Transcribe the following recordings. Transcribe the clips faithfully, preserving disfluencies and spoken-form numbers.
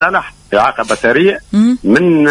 صالح إعاقة بصرية من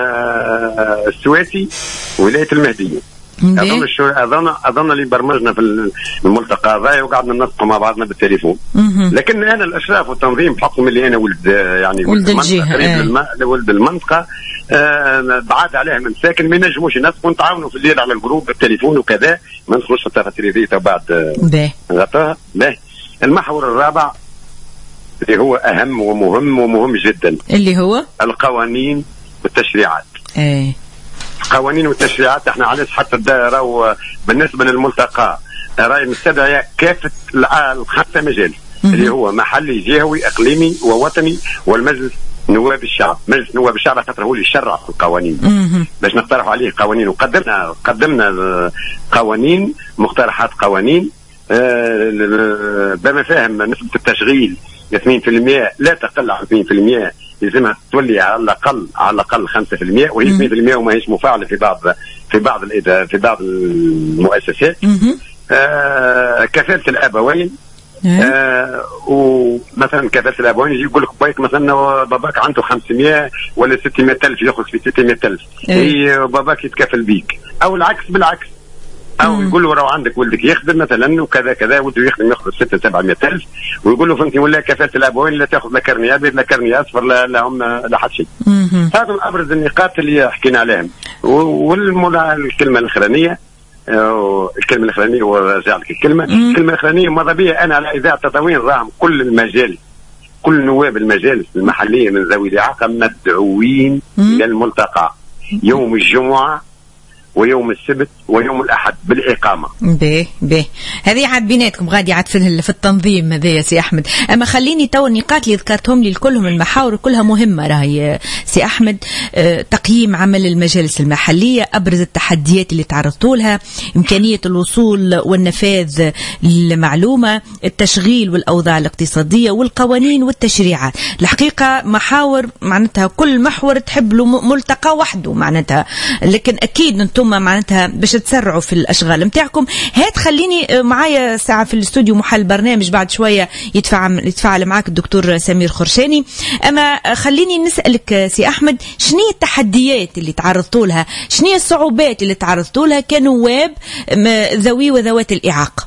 السواسي ولاية المهدية. أظن أظن أظن اللي برمجنا في الملتقى هذا وقعدنا ننسق مع بعضنا بالتليفون. لكن أنا الأشراف والتنظيم بحكم اللي أنا ولد يعني ولد الجهة قريب ولد المنطقة آه بعاد عليها من ساكن ما ينجموش الناس ونتعاونوا في الليل على الجروب بالتليفون وكذا ما ندخلوش في التفاصيل هذه بعد غطاها. باهي المحور الرابع اللي هو أهم ومهم ومهم جدا اللي هو القوانين والتشريعات. ايه القوانين والتشريعات احنا علاش حتى الدائرة بالنسبة للملتقى راي مستدعية كافة الخمسة مجالس اللي هو محلي جهوي اقليمي ووطني والمجلس نواب الشعب. مجلس نواب الشعب خاطر هو اللي يشرع في القوانين باش نقترحوا عليه قوانين وقدمنا قدمنا قوانين مقترحات قوانين آه بما فاهم نسبة التشغيل اثنين بالمئة لا تقل عن اثنين بالمئة لازمها تولي على الاقل على الاقل خمسة بالمئة وهي اثنين بالمئة وما هيش مفاعله في بعض في بعض في بعض المؤسسات. آه كفاله الابوين آه ومثلا كفاله الابوين يجي يقول لك بايك مثلا باباك عنده خمسمئة ولا ستمئة ألف ياخذ في ستمئة ألف هي باباك يتكفل بيك او العكس بالعكس او يقول له راهو عندك ولدك يخدم مثلا وكذا كذا ولده يخدم ياخذ ستة سبعمئة ألف ويقول له فهمتني ولا كفاله الابوين لا تاخذ لا كرني ابيض لا كرني اصفر لا لهم لا حد شيء. هذا من ابرز النقاط اللي حكينا عليهم. والكلمه الاخرانيه الكلمه الاخرانيه ورجع لك الكلمه الكلمه الاخرانيه ماذا بيا انا على اذاعه تطاوين راهم كل المجالس كل نواب المجالس المحليه من ذوي الاعاقه مدعوين الى الملتقى يوم الجمعه ويوم السبت ويوم الأحد بالإقامة. به به هذه عاد بيناتكم غادي عاد في, في التنظيم هذا يا سي أحمد. أما خليني تو النقاط اللي ذكرتهم لي كلهم المحاور كلها مهمة راهي سي أحمد. أه تقييم عمل المجالس المحلية أبرز التحديات اللي تعرضتوا لها إمكانية الوصول والنفاذ للمعلومة التشغيل والأوضاع الاقتصادية والقوانين والتشريعات. الحقيقة محاور معناتها كل محور تحب له ملتقى وحده معناتها لكن أكيد أنتم معناتها باش تسرعوا في الأشغال متاعكم. هات خليني معايا ساعة في الاستوديو محل برنامج بعد شوية يتفاعل يتفاعل معك الدكتور سمير خرشاني. أما خليني نسألك سي أحمد شنو التحديات اللي تعرضتوا لها شنو الصعوبات اللي تعرضتوا لها كنواب ذوي وذوات الإعاقة؟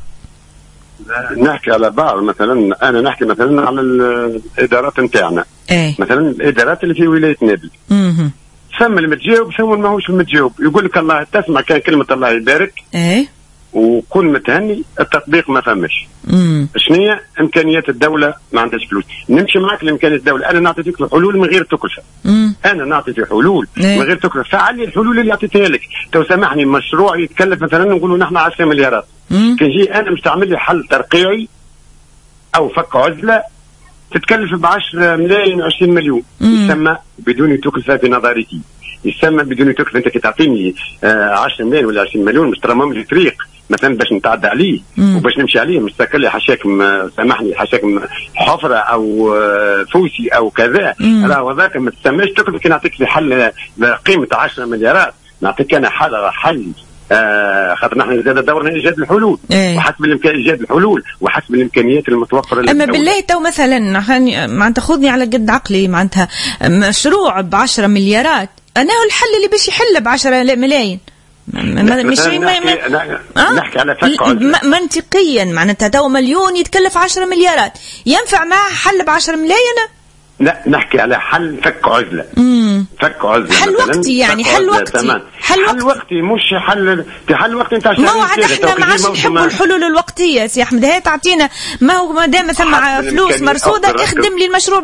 نحكي على بعض مثلا أنا نحكي مثلا على الإدارات نتاعنا ايه؟ مثلا الإدارات اللي في ولاية نابل ثم المتجاوب ثم ما هوش المتجاوب يقول لك الله تسمع كان كلمة الله يبارك ايه وكل متهني التطبيق ما فمش. شنو امكانيات الدولة ما عندهاش فلوس نمشي معك لامكانيات الدولة انا نعطي فيك الحلول من غير تكلفة. انا نعطي في حلول إيه؟ من غير تكلفة فعلي الحلول اللي اعطيتها لك. تو سامحني مشروع يتكلف مثلا نقولوا نحن عشرة مليارات كان جي انا مستعمل لي حل ترقيعي او فك عزلة تتكلف بعشرة ملايين عشرين مليون يسمى بدون تكلفة في نظريتي يسمى بدون تكلفة. انت كي تعطيني آه عشرة ملايين ولا عشرين مليون مش ترمم لي طريق مثلا باش نتعدى عليه وباش نمشي عليه مش تاكل لي حشاكم سامحني حشاكم حفرة او آه فوسي او كذا راهو هذاك ما تسماش تكلفة. كي نعطيك لي حل قيمة عشرة مليارات نعطيك انا حل حل آه خاطر نحن زاد دورنا ايجاد الحلول ايه؟ وحسب الامكان ايجاد الحلول وحسب الامكانيات المتوفره. اما بالله تو مثلا معناتها خذني على قد عقلي معناتها مشروع بعشرة مليارات انا هو الحل اللي باش يحل بعشرة ملايين مش نحكي, ما آه؟ نحكي على فك منطقيا معناتها تو مليون يتكلف عشرة مليارات ينفع معه حل بعشرة ملايين؟ لا نحكي على حل فك عزلة. مم. فك عزلة حل وقتي يعني حل وقتي حل, حل وقتي مش حل حل وقتي انت ما هو عاد احنا ما عادش نحبوا الحلول الوقتية سي احمد. هي تعطينا ما هو ما دام ثم فلوس مرصودة اخدم لي المشروع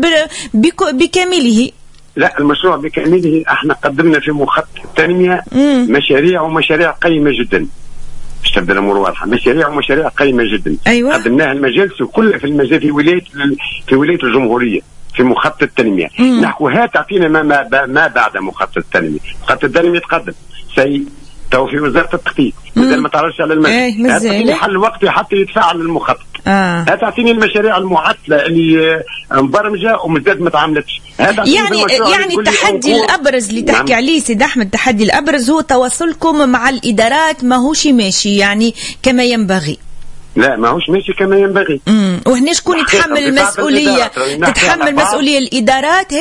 بكامله. لا المشروع بكامله احنا قدمنا في مخطط التنمية مشاريع ومشاريع قيمة جدا باش تبدا الامور واضحه مشاريع ومشاريع قيمة جدا. أيوة. قدمناها المجالس وكلها في المجال في ولاية في ولاية الجمهورية في مخطط التنمية. نحكوا ها تعطينا ما, ما, ما بعد مخطط التنمية. مخطط التنمية يتقدم سي تو في وزارة التخطيط مازال ما تعرفش على المجال. ايه تعطيني حل وقتي حتى يتفاعل المخطط. آه. تعطيني المشاريع المعطلة اللي مبرمجة ومزداد ما تعملتش. يعني يعني التحدي الأبرز اللي تحكي نعم. عليه سيد أحمد التحدي الأبرز هو تواصلكم مع الإدارات ما هوش ماشي يعني كما ينبغي. لا ما هوش ماشي كما ينبغي. امم وهنا شكون يتحمل المسؤولية تتحمل مسؤولية الإدارات